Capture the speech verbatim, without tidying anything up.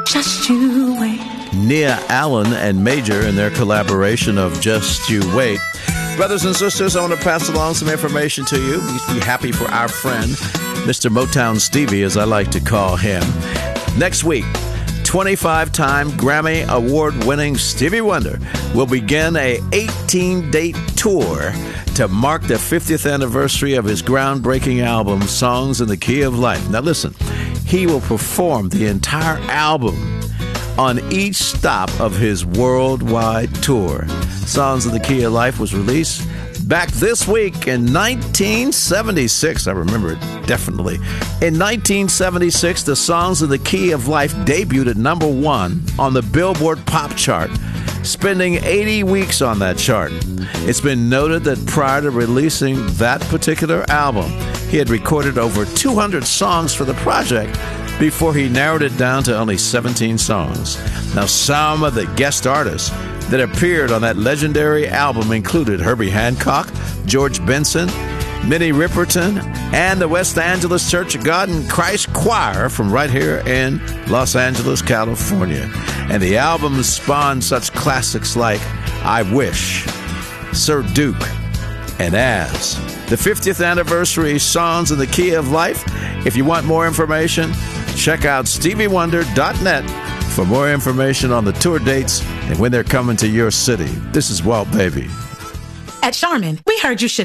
Just You Wait. Nia Allen and Major in their collaboration of Just You Wait. Brothers and sisters, I want to pass along some information to you. Be happy for our friend, Mister Motown Stevie, as I like to call him. Next week, twenty-five-time Grammy Award-winning Stevie Wonder will begin a eighteen-date tour to mark the fiftieth anniversary of his groundbreaking album, Songs in the Key of Life. Now listen, he will perform the entire album on each stop of his worldwide tour. Songs in the Key of Life was released back this week in nineteen seventy-six. I remember it definitely. In nineteen seventy-six, the Songs in the Key of Life debuted at number one on the Billboard Pop Chart, spending eighty weeks on that chart. It's been noted that prior to releasing that particular album, he had recorded over two hundred songs for the project before he narrowed it down to only seventeen songs. Now, some of the guest artists that appeared on that legendary album included Herbie Hancock, George Benson, Minnie Riperton, and the West Angeles Church of God in Christ Choir from right here in Los Angeles, California. And the album spawned such classics like I Wish, Sir Duke, and As. The fiftieth anniversary Songs in the Key of Life. If you want more information, check out stevie wonder dot net for more information on the tour dates and when they're coming to your city. This is Walt Baby. At Charmin, we heard you should